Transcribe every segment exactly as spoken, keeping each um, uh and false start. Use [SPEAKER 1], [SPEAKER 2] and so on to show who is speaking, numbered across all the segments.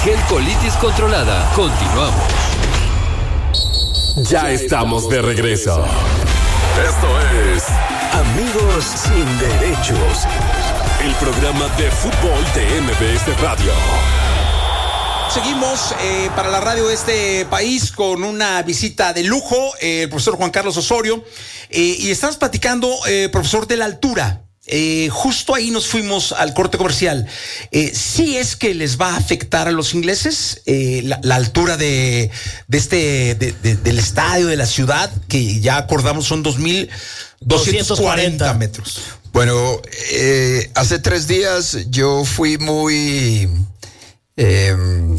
[SPEAKER 1] gel colitis controlada. Continuamos.
[SPEAKER 2] Ya estamos de regreso. Esto es Amigos sin Derechos, el programa de fútbol de M B S Radio.
[SPEAKER 3] Seguimos eh, para la radio de este país con una visita de lujo, eh, el profesor Juan Carlos Osorio, eh, y estamos platicando, eh, profesor, de la altura. Eh, justo ahí nos fuimos al corte comercial. Eh, ¿Sí es que les va a afectar a los ingleses eh, la, la altura de, de este de, de, del estadio, de la ciudad, que ya acordamos son dos mil doscientos cuarenta metros?
[SPEAKER 4] Bueno, eh, hace tres días yo fui muy... Eh,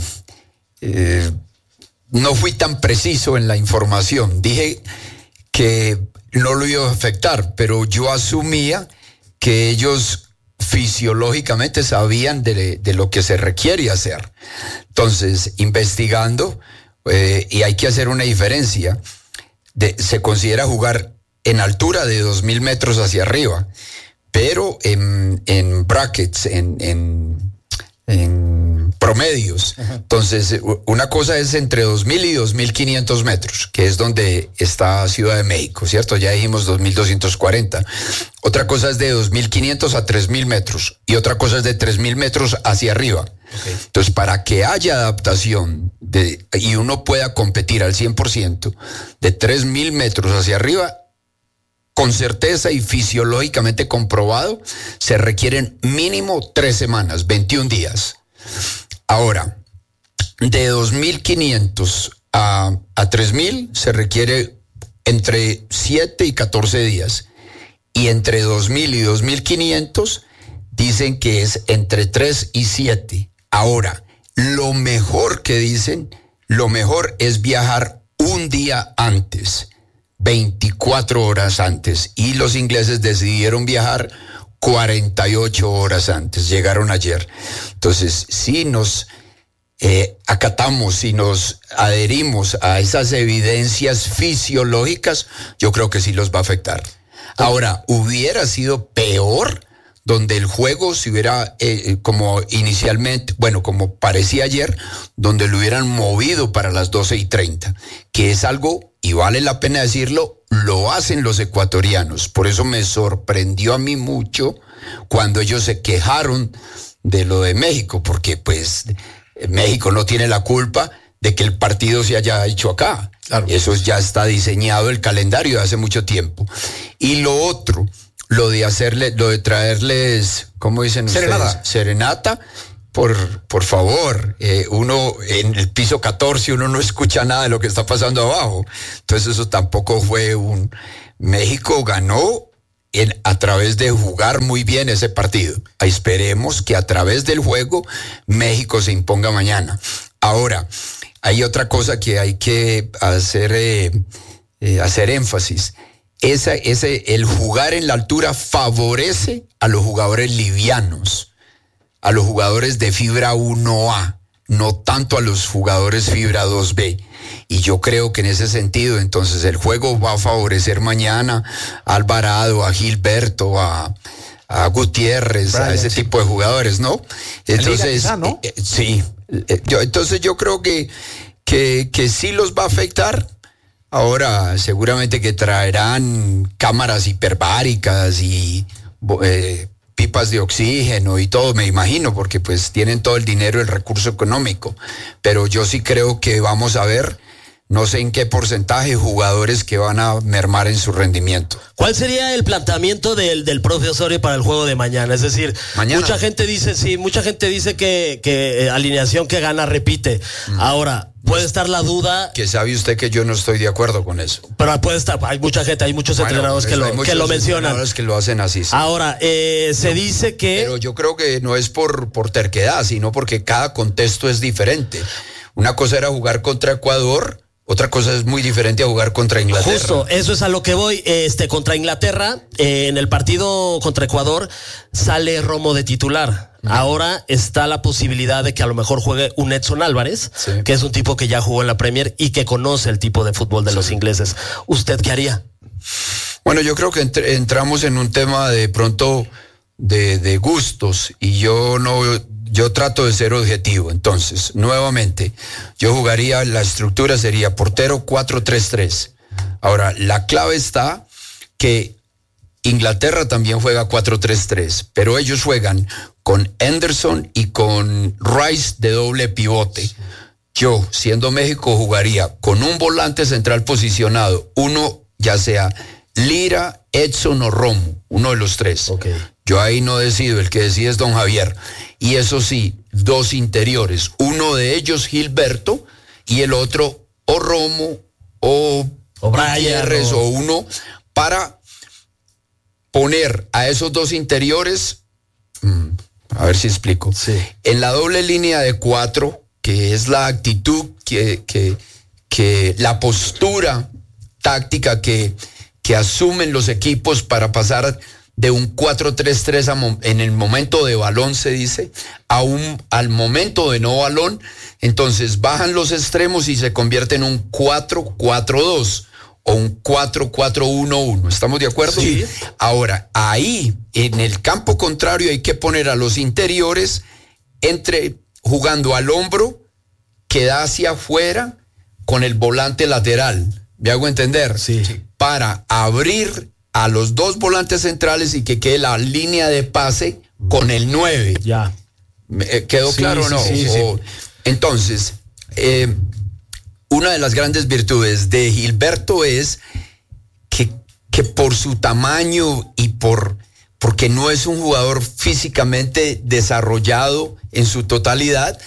[SPEAKER 4] eh, no fui tan preciso en la información. Dije que no lo iba a afectar, pero yo asumía que ellos fisiológicamente sabían de, de lo que se requiere hacer. Entonces, investigando, eh, y hay que hacer una diferencia, de, se considera jugar en altura de dos mil metros hacia arriba, pero en, en brackets, en, en, en promedios. Ajá. Entonces, una cosa es entre dos mil y dos mil quinientos metros, que es donde está Ciudad de México, ¿cierto? Ya dijimos dos mil doscientos cuarenta. Otra cosa es de dos mil quinientos a tres mil metros, y otra cosa es de tres mil metros hacia arriba. Okay. Entonces, para que haya adaptación de, y uno pueda competir al cien por ciento, de tres mil metros hacia arriba, con certeza y fisiológicamente comprobado, se requieren mínimo tres semanas, veintiún días. Ahora, de dos mil quinientos a, a tres mil se requiere entre siete y catorce días. Y entre dos mil y dos mil quinientos dicen que es entre tres y siete. Ahora, lo mejor que dicen, lo mejor es viajar un día antes, veinticuatro horas antes. Y los ingleses decidieron viajar cuarenta y ocho horas antes, llegaron ayer. Entonces, si nos eh, acatamos, si nos adherimos a esas evidencias fisiológicas, yo creo que sí los va a afectar. Ahora, hubiera sido peor donde el juego se hubiera, eh, como inicialmente, bueno, como parecía ayer, donde lo hubieran movido para las doce y treinta, que es algo, y vale la pena decirlo, lo hacen los ecuatorianos. Por eso me sorprendió a mí mucho cuando ellos se quejaron de lo de México, porque pues México no tiene la culpa de que el partido se haya hecho acá. Claro. Eso ya está diseñado el calendario de hace mucho tiempo. Y lo otro, lo de hacerle, lo de traerles, ¿cómo dicen ustedes? Serenata. Serenata. Por, por favor, eh, uno en el piso catorce, uno no escucha nada de lo que está pasando abajo. Entonces eso tampoco fue un... México ganó en, a través de jugar muy bien ese partido. Esperemos que a través del juego México se imponga mañana. Ahora, hay otra cosa que hay que hacer, eh, eh, hacer énfasis. Esa, ese, el jugar en la altura favorece a los jugadores livianos, a los jugadores de fibra uno A, no tanto a los jugadores fibra dos B. Y yo creo que en ese sentido, entonces, el juego va a favorecer mañana a Alvarado, a Gilberto, a, a Gutiérrez, Brian, a ese sí. tipo de jugadores, ¿no? Entonces, quizá, ¿no? Eh, eh, sí. Eh, yo, entonces yo creo que, que, que sí los va a afectar. Ahora, seguramente que traerán cámaras hiperbáricas y... Eh, pipas de oxígeno y todo, me imagino, porque pues tienen todo el dinero, el recurso económico. Pero yo sí creo que vamos a ver, no sé en qué porcentaje, jugadores que van a mermar en su rendimiento.
[SPEAKER 5] ¿Cuál sería el planteamiento del, del profe Osorio para el juego de mañana? Es decir, mañana. mucha gente dice, sí, mucha gente dice que, que alineación que gana repite. Mm. Ahora, puede estar la duda.
[SPEAKER 4] Que sabe usted que yo no estoy de acuerdo con eso.
[SPEAKER 5] Pero puede estar, hay mucha gente, hay muchos bueno, entrenadores que lo, muchos que lo mencionan.
[SPEAKER 4] Entrenadores que lo hacen así. Sí.
[SPEAKER 5] Ahora, eh, se no, dice que...
[SPEAKER 4] Pero yo creo que no es por, por terquedad, sino porque cada contexto es diferente. Una cosa era jugar contra Ecuador, otra cosa es muy diferente a jugar contra Inglaterra.
[SPEAKER 5] Justo, eso es a lo que voy. Este, contra Inglaterra, eh, en el partido contra Ecuador, sale Romo de titular. Ahora está la posibilidad de que a lo mejor juegue un Edson Álvarez, sí. que es un tipo que ya jugó en la Premier y que conoce el tipo de fútbol de sí. los ingleses. ¿Usted qué haría?
[SPEAKER 4] Bueno, yo creo que entr- entramos en un tema de pronto de, de gustos y yo no, yo trato de ser objetivo. Entonces, nuevamente, yo jugaría, la estructura sería portero cuatro tres tres. Ahora, la clave está que Inglaterra también juega cuatro tres tres, pero ellos juegan con Henderson y con Rice de doble pivote. Yo, siendo México, jugaría con un volante central posicionado, uno ya sea Lira, Edson o Romo, uno de los tres.
[SPEAKER 5] Okay.
[SPEAKER 4] Yo ahí no decido, el que decide es don Javier. Y eso sí, dos interiores, uno de ellos Gilberto y el otro o Romo o,
[SPEAKER 5] o
[SPEAKER 4] Gutiérrez
[SPEAKER 5] o...
[SPEAKER 4] o uno para poner a esos dos interiores, mmm, a ver si explico,
[SPEAKER 5] sí.
[SPEAKER 4] En la doble línea de cuatro, que es la actitud, que, que, que la postura táctica que, que asumen los equipos para pasar de un cuatro tres tres en el momento de balón, se dice, a un, al momento de no balón, entonces bajan los extremos y se convierte en un cuatro cuatro dos. O un cuatro cuatro uno uno, ¿estamos de acuerdo?
[SPEAKER 5] Sí.
[SPEAKER 4] Ahora, ahí, en el campo contrario, hay que poner a los interiores entre jugando al hombro, que da hacia afuera, con el volante lateral. ¿Me hago entender?
[SPEAKER 5] Sí.
[SPEAKER 4] Para abrir a los dos volantes centrales y que quede la línea de pase con el nueve.
[SPEAKER 5] Ya.
[SPEAKER 4] ¿Quedó
[SPEAKER 5] sí,
[SPEAKER 4] claro o
[SPEAKER 5] sí,
[SPEAKER 4] no?
[SPEAKER 5] Sí,
[SPEAKER 4] o,
[SPEAKER 5] sí.
[SPEAKER 4] Entonces, eh, una de las grandes virtudes de Gilberto es que, que por su tamaño y por porque no es un jugador físicamente desarrollado en su totalidad,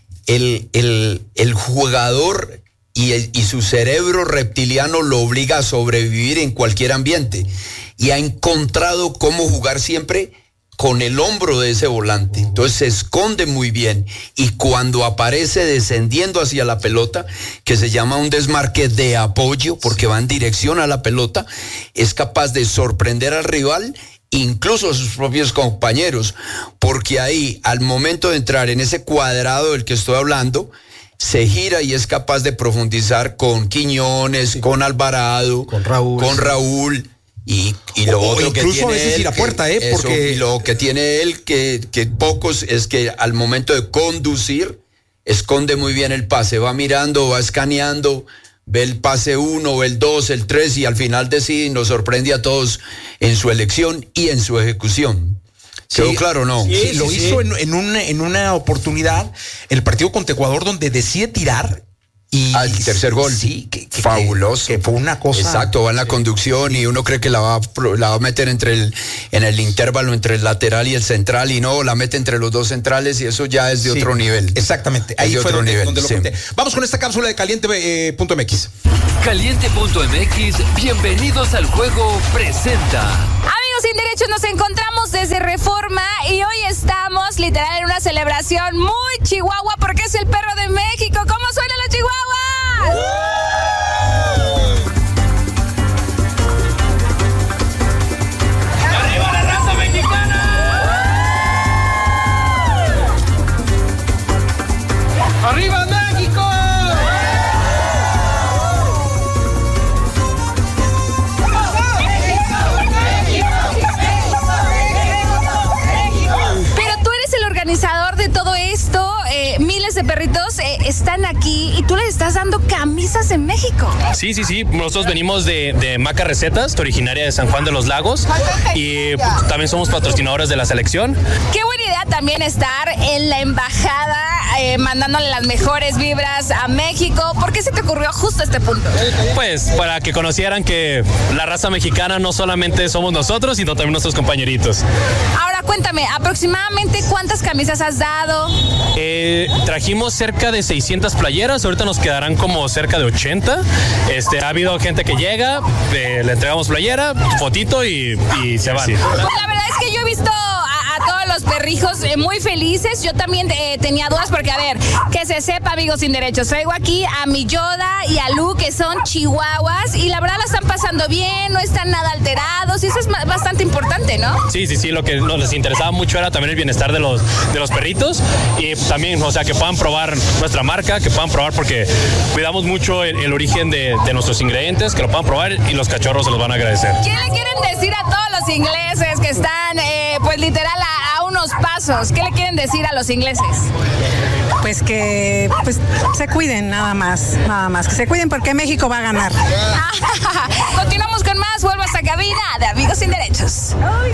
[SPEAKER 4] el, el, el jugador y, el, y su cerebro reptiliano lo obliga a sobrevivir en cualquier ambiente y ha encontrado cómo jugar siempre con el hombro de ese volante. Entonces se esconde muy bien y cuando aparece descendiendo hacia la pelota, que se llama un desmarque de apoyo porque va en dirección a la pelota, es capaz de sorprender al rival, incluso a sus propios compañeros, porque ahí al momento de entrar en ese cuadrado del que estoy hablando, se gira y es capaz de profundizar con Quiñones, sí. con Alvarado,
[SPEAKER 5] con Raúl,
[SPEAKER 4] con Raúl. Y, y lo
[SPEAKER 3] o
[SPEAKER 4] otro que
[SPEAKER 3] incluso
[SPEAKER 4] tiene
[SPEAKER 3] a veces
[SPEAKER 4] él,
[SPEAKER 3] ir a puerta, ¿eh?
[SPEAKER 4] Eso,
[SPEAKER 3] Porque
[SPEAKER 4] y lo que tiene él, que, que pocos, es que al momento de conducir, esconde muy bien el pase, va mirando, va escaneando, ve el pase uno, ve el dos, el tres, y al final decide y nos sorprende a todos en su elección y en su ejecución. ¿Quedó
[SPEAKER 3] sí,
[SPEAKER 4] claro o no?
[SPEAKER 3] Sí,
[SPEAKER 4] Sí,
[SPEAKER 3] lo
[SPEAKER 4] sí,
[SPEAKER 3] hizo
[SPEAKER 4] sí.
[SPEAKER 3] En, en, una, en una oportunidad, el partido contra Ecuador, donde decide tirar. Y
[SPEAKER 4] al tercer gol.
[SPEAKER 3] Sí, que, que,
[SPEAKER 4] fabuloso.
[SPEAKER 3] Que, que fue una cosa.
[SPEAKER 4] Exacto, va en la
[SPEAKER 3] sí.
[SPEAKER 4] conducción y uno cree que la va, la va a meter entre el, en el intervalo entre el lateral y el central y no, la mete entre los dos centrales y eso ya es de
[SPEAKER 3] sí,
[SPEAKER 4] otro nivel.
[SPEAKER 3] Exactamente. Ahí
[SPEAKER 4] de
[SPEAKER 3] fue
[SPEAKER 4] otro
[SPEAKER 3] donde,
[SPEAKER 4] nivel,
[SPEAKER 3] donde lo
[SPEAKER 4] sí.
[SPEAKER 3] conté. Vamos con esta cápsula de caliente punto m x.
[SPEAKER 1] Caliente punto m x, bienvenidos al juego, presenta.
[SPEAKER 6] Amigos sin derechos, nos encontramos desde Reforma y hoy estamos literal en una celebración muy chihuahua porque es el perro de México. ¿Cómo suenan los chihuahuas?
[SPEAKER 7] ¡Arriba la raza mexicana! ¡Arriba México!
[SPEAKER 6] Pero tú eres el organizador de todo esto. Eh, miles de perritos eh, están aquí y tú les estás dando camisas en México.
[SPEAKER 8] Sí, sí, sí. Nosotros venimos de, de Maca Recetas, originaria de San Juan de los Lagos, y pues, también somos patrocinadores de la selección.
[SPEAKER 6] Qué buena idea también estar en la embajada eh, mandándole las mejores vibras a México. ¿Por qué se te ocurrió justo este punto?
[SPEAKER 8] Pues para que conocieran que la raza mexicana no solamente somos nosotros, sino también nuestros compañeritos.
[SPEAKER 6] Ahora cuéntame, aproximadamente cuántas camisas has dado.
[SPEAKER 8] Eh, trajimos cerca de seiscientas playeras, ahorita nos quedarán como cerca de ochenta. Este, ha habido gente que llega, eh, le entregamos playera, fotito y, y se van. Sí.
[SPEAKER 6] Pues la verdad es que yo he visto a, a todos los perrijos eh, muy felices. Yo también eh, tenía dudas porque, a ver, que se sepa, amigos sin derechos, traigo aquí a mi Yoda y a Lu, que son chihuahuas, y la verdad la están pasando bien, no están nada alterados, y eso es bastante importante, ¿no?
[SPEAKER 8] Sí, sí, sí, lo que nos les interesaba mucho era también el bienestar de los, de los perritos y también, o sea, que puedan probar nuestra marca, que puedan probar porque cuidamos mucho el, el origen de, de nuestros ingredientes, que lo puedan probar y los cachorros se los van a agradecer.
[SPEAKER 6] ¿Qué le quieren decir a todos los ingleses que están, eh, pues literal, unos pasos. ¿Qué le quieren decir a los ingleses?
[SPEAKER 9] Pues que pues, se cuiden nada más, nada más. Que se cuiden porque México va a ganar.
[SPEAKER 6] Continuamos con más. Vuelvo a esta cabina de Amigos Sin Derechos.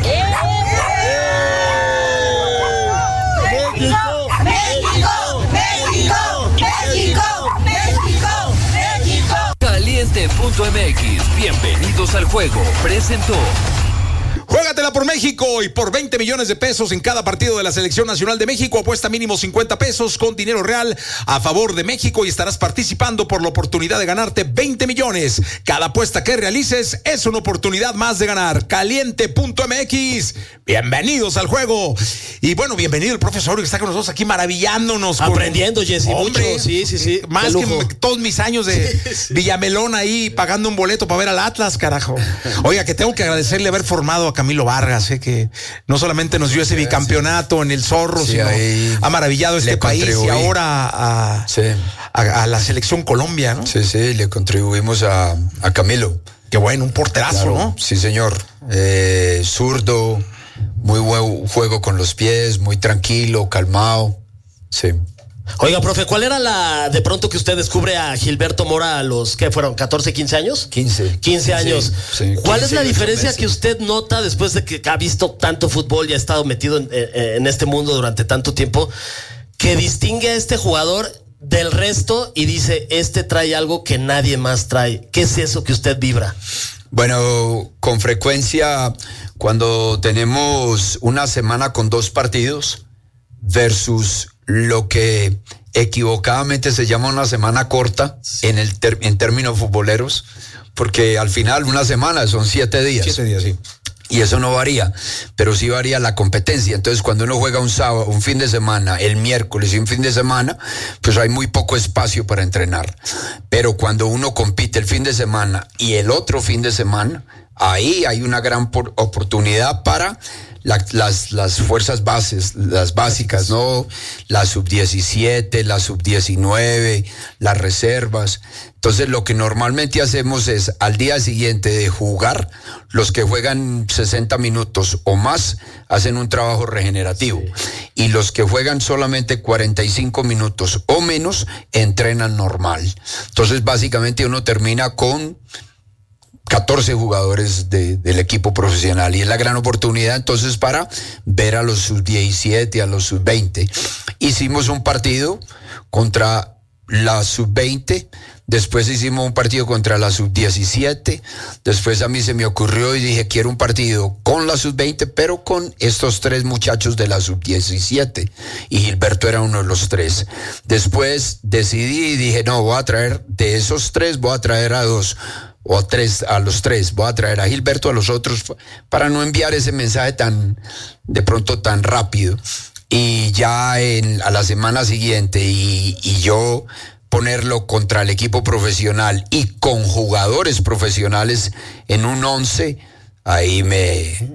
[SPEAKER 7] México, México, México, México, México, México.
[SPEAKER 1] Caliente punto M X, bienvenidos al juego, presentó.
[SPEAKER 3] Juégatela por México y por veinte millones de pesos en cada partido de la Selección Nacional de México. Apuesta mínimo cincuenta pesos con dinero real a favor de México y estarás participando por la oportunidad de ganarte veinte millones. Cada apuesta que realices es una oportunidad más de ganar. Caliente punto M X, bienvenidos al juego. Y bueno, bienvenido el profesor que está con nosotros aquí maravillándonos.
[SPEAKER 5] Aprendiendo, con... Jesse,
[SPEAKER 3] Hombre,
[SPEAKER 5] mucho. Sí, sí, sí.
[SPEAKER 3] Más que todos mis años de sí, sí. Villamelón ahí pagando un boleto para ver al Atlas, carajo. Oiga, que tengo que agradecerle haber formado a Camilo Vargas, eh, que no solamente nos dio ese bicampeonato en el Zorro, sí, sino ha maravillado este país y ahora a, sí. a, a la selección Colombia, ¿no?
[SPEAKER 4] Sí, sí, le contribuimos a, a Camilo.
[SPEAKER 3] Qué bueno, un porterazo, claro, ¿no?
[SPEAKER 4] Sí, señor. Eh, zurdo, muy buen juego con los pies, muy tranquilo, calmado. Sí.
[SPEAKER 5] Oiga, profe, ¿cuál era la de pronto que usted descubre a Gilberto Mora a los, ¿qué fueron? ¿catorce, quince años?
[SPEAKER 4] quince.
[SPEAKER 5] quince años.
[SPEAKER 4] Sí, sí,
[SPEAKER 5] ¿Cuál
[SPEAKER 4] quince,
[SPEAKER 5] es la diferencia
[SPEAKER 4] meses.
[SPEAKER 5] que usted nota después de que ha visto tanto fútbol y ha estado metido en, en este mundo durante tanto tiempo, que distingue a este jugador del resto y dice, este trae algo que nadie más trae? ¿Qué es eso que usted vibra?
[SPEAKER 4] Bueno, con frecuencia, cuando tenemos una semana con dos partidos versus lo que equivocadamente se llama una semana corta en el ter- en términos futboleros, porque al final una semana son siete días.
[SPEAKER 3] Siete días, sí.
[SPEAKER 4] Y eso no varía, pero sí varía la competencia. Entonces, cuando uno juega un sábado, un fin de semana, el miércoles y un fin de semana, pues hay muy poco espacio para entrenar. Pero cuando uno compite el fin de semana y el otro fin de semana, ahí hay una gran por- oportunidad para La, las, las fuerzas bases, las básicas, ¿no? La sub diecisiete, la sub diecinueve, las reservas. Entonces, lo que normalmente hacemos es, al día siguiente de jugar, los que juegan sesenta minutos o más, hacen un trabajo regenerativo. Sí. Y los que juegan solamente cuarenta y cinco minutos o menos, entrenan normal. Entonces, básicamente, uno termina con catorce jugadores de, del equipo profesional y es la gran oportunidad entonces para ver a los sub diecisiete, a los sub veinte. Hicimos un partido contra la sub veinte, después hicimos un partido contra la sub diecisiete, después a mí se me ocurrió y dije, quiero un partido con la sub veinte, pero con estos tres muchachos de la sub diecisiete, y Gilberto era uno de los tres. Después decidí y dije, no, voy a traer, de esos tres voy a traer a dos, o a tres, a los tres, voy a traer a Gilberto, a los otros, para no enviar ese mensaje tan, de pronto tan rápido. Y ya en, a la semana siguiente, y, y yo ponerlo contra el equipo profesional y con jugadores profesionales en un once, ahí me,